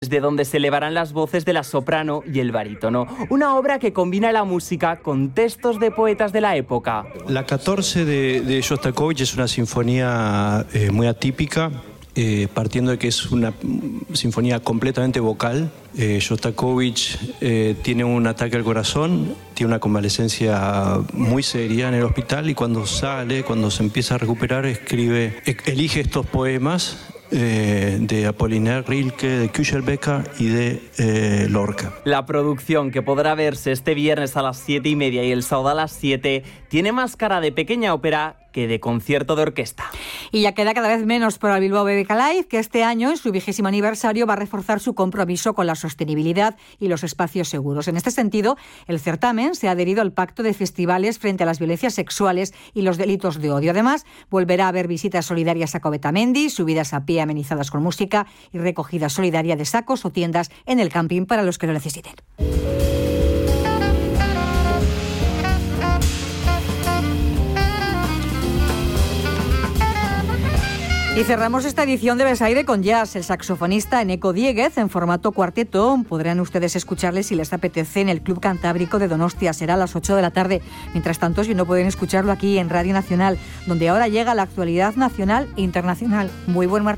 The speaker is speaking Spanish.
desde donde se elevarán las voces de la soprano y el barítono. Una obra que combina la música con textos de poetas de la época. La 14 de Shostakovich es una sinfonía muy atípica, partiendo de que es una sinfonía completamente vocal. Shostakovich tiene un ataque al corazón, tiene una convalecencia muy seria en el hospital y cuando se empieza a recuperar, elige estos poemas de Apollinaire Rilke, de Küchelbecker y de Lorca. La producción, que podrá verse este viernes a las 7:30 y el sábado a las 7, tiene más cara de pequeña ópera que de concierto de orquesta. Y ya queda cada vez menos para el Bilbao BBK Live, que este año, en su 20º aniversario, va a reforzar su compromiso con la sostenibilidad y los espacios seguros. En este sentido, el certamen se ha adherido al Pacto de Festivales frente a las violencias sexuales y los delitos de odio. Además, volverá a haber visitas solidarias a Covetamendi, subidas a pie amenizadas con música y recogida solidaria de sacos o tiendas en el camping para los que lo necesiten. Y cerramos esta edición de Besaire con jazz. El saxofonista Eneko Diéguez, en formato cuarteto, podrán ustedes escucharle si les apetece en el Club Cantábrico de Donostia. Será a las 8 de la tarde. Mientras tanto, si no pueden escucharlo aquí en Radio Nacional, donde ahora llega la actualidad nacional e internacional. Muy buen martes.